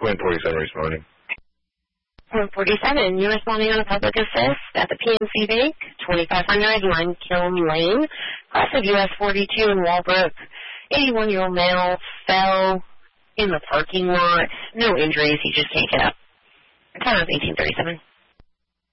Point 47 responding. Point 47, you're responding on a public assist at the PNC Bank, 2500 Lime Kiln Lane, class of US 42 in Walbrook. 81-year-old male fell in the parking lot. No injuries, he just can't get up. Time is 1837.